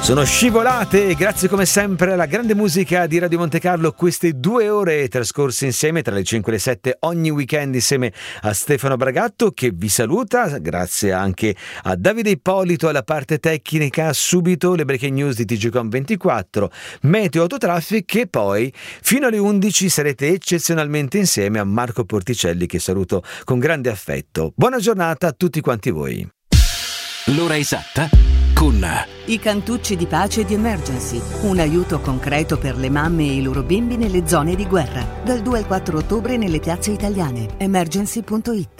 Sono scivolate, grazie come sempre alla grande musica di Radio Monte Carlo, queste 2 ore trascorse insieme tra le 5 e le 7 ogni weekend insieme a Stefano Bragatto che vi saluta, grazie anche a Davide Ippolito alla parte tecnica, subito le breaking news di TGcom24, Meteo Autotraffic e poi fino alle 11 sarete eccezionalmente insieme a Marco Porticelli che saluto con grande affetto. Buona giornata a tutti quanti voi. L'ora esatta con i cantucci di pace di Emergency, un aiuto concreto per le mamme e i loro bimbi nelle zone di guerra. Dal 2 al 4 ottobre nelle piazze italiane. Emergency.it.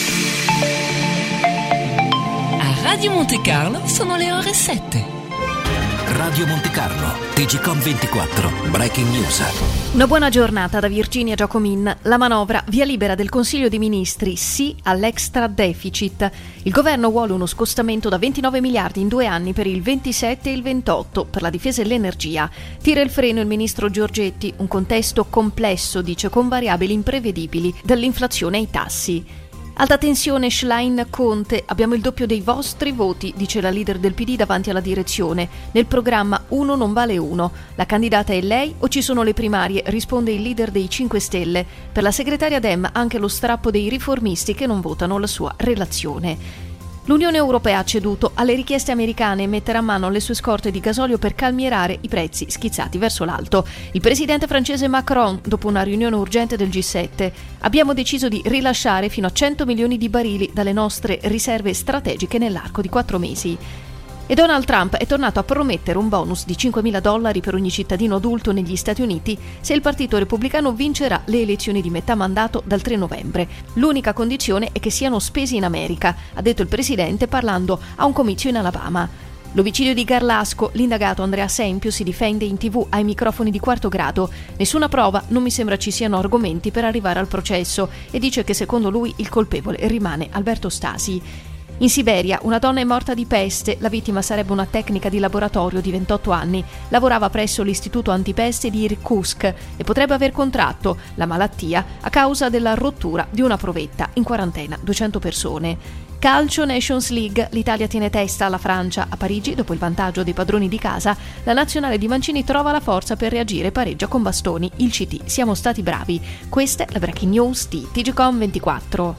A Radio Monte Carlo sono le ore 7. Radio Monte Carlo, TGcom24, Breaking News. Una buona giornata da Virginia Giacomin. La manovra, via libera del Consiglio dei Ministri, sì all'extra deficit. Il governo vuole uno scostamento da 29 miliardi in 2 anni per il 27 e il 28 per la difesa e l'energia. Tira il freno il ministro Giorgetti, un contesto complesso, dice, con variabili imprevedibili, dall'inflazione ai tassi. Alta tensione Schlein-Conte, abbiamo il doppio dei vostri voti, dice la leader del PD davanti alla direzione. Nel programma uno non vale uno. La candidata è lei o ci sono le primarie, risponde il leader dei 5 Stelle. Per la segretaria Dem anche lo strappo dei riformisti che non votano la sua relazione. L'Unione Europea ha ceduto alle richieste americane e metterà a mano alle sue scorte di gasolio per calmierare i prezzi schizzati verso l'alto. Il presidente francese Macron, dopo una riunione urgente del G7, abbiamo deciso di rilasciare fino a 100 milioni di barili dalle nostre riserve strategiche nell'arco di 4 mesi. E Donald Trump è tornato a promettere un bonus di $5.000 per ogni cittadino adulto negli Stati Uniti se il Partito Repubblicano vincerà le elezioni di metà mandato dal 3 novembre. L'unica condizione è che siano spesi in America, ha detto il presidente parlando a un comizio in Alabama. L'omicidio di Garlasco, l'indagato Andrea Sempio si difende in TV ai microfoni di Quarto Grado. Nessuna prova, non mi sembra ci siano argomenti per arrivare al processo e dice che secondo lui il colpevole rimane Alberto Stasi. In Siberia una donna è morta di peste, la vittima sarebbe una tecnica di laboratorio di 28 anni, lavorava presso l'istituto antipeste di Irkutsk e potrebbe aver contratto la malattia a causa della rottura di una provetta, in quarantena 200 persone. Calcio Nations League, l'Italia tiene testa alla Francia a Parigi dopo il vantaggio dei padroni di casa, la nazionale di Mancini trova la forza per reagire e pareggia con bastoni, il CT, siamo stati bravi. Questa è la Breaking News di TGcom24.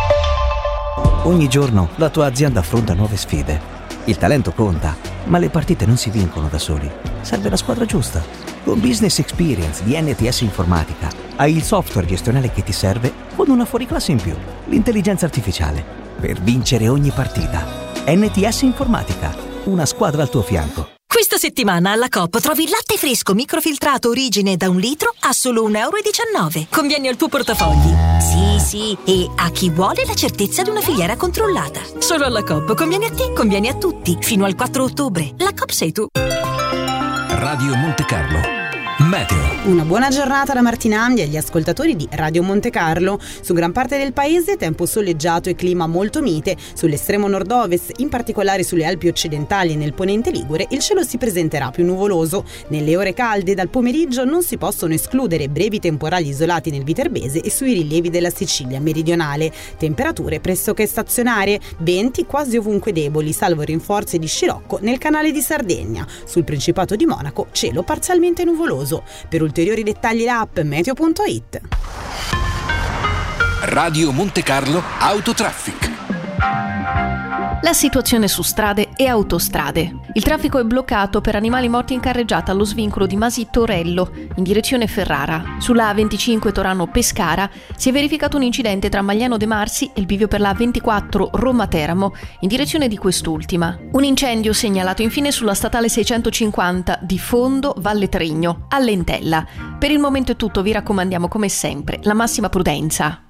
Ogni giorno la tua azienda affronta nuove sfide. Il talento conta, ma le partite non si vincono da soli. Serve la squadra giusta. Con Business Experience di NTS Informatica hai il software gestionale che ti serve con una fuoriclasse in più, l'intelligenza artificiale, per vincere ogni partita. NTS Informatica, una squadra al tuo fianco. Questa settimana alla Coop trovi il latte fresco microfiltrato origine da 1 litro a solo €1,19. Conviene al tuo portafogli. Sì, e a chi vuole la certezza di una filiera controllata. Solo alla Coop conviene a te, conviene a tutti. Fino al 4 ottobre. La Coop sei tu. Radio Monte Carlo. Meteo. Una buona giornata da Martinandi agli ascoltatori di Radio Monte Carlo. Su gran parte del paese tempo soleggiato e clima molto mite. Sull'estremo nord-ovest, in particolare sulle Alpi occidentali e nel ponente Ligure, il cielo si presenterà più nuvoloso. Nelle ore calde dal pomeriggio non si possono escludere brevi temporali isolati nel Viterbese e sui rilievi della Sicilia meridionale. Temperature pressoché stazionarie, venti quasi ovunque deboli, salvo rinforzi di scirocco nel canale di Sardegna. Sul Principato di Monaco, cielo parzialmente nuvoloso. Per ulteriori dettagli l'app meteo.it. Radio Monte Carlo Autotraffic. La situazione su strade e autostrade. Il traffico è bloccato per animali morti in carreggiata allo svincolo di Masi-Torello, in direzione Ferrara. Sulla A25 Torano-Pescara si è verificato un incidente tra Magliano De Marsi e il bivio per la A24 Roma-Teramo, in direzione di quest'ultima. Un incendio segnalato infine sulla statale 650 di Fondo Valle Trigno, a Lentella. Per il momento è tutto, vi raccomandiamo come sempre la massima prudenza.